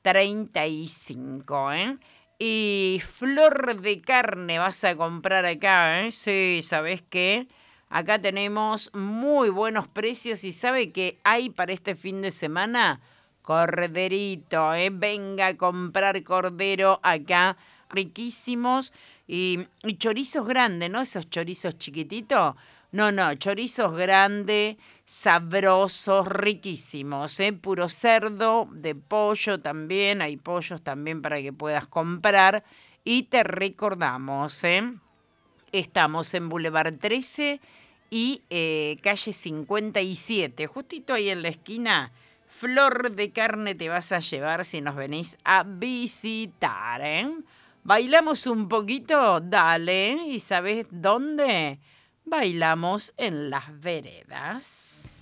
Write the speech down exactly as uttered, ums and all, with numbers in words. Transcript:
treinta y cinco, ¿eh? Y flor de carne vas a comprar acá, ¿eh? Sí, ¿sabés qué? Acá tenemos muy buenos precios y ¿sabe qué hay para este fin de semana? Corderito, ¿eh? Venga a comprar cordero acá, riquísimos y, y chorizos grandes, ¿no? Esos chorizos chiquititos. No, no, chorizos grandes, sabrosos, riquísimos, ¿eh? Puro cerdo, de pollo también, hay pollos también para que puedas comprar. Y te recordamos, ¿eh? Estamos en Boulevard trece y eh, calle cincuenta y siete, justito ahí en la esquina. Flor de carne te vas a llevar si nos venís a visitar, ¿eh? ¿Bailamos un poquito? Dale. ¿Y sabés dónde? Bailamos en las veredas.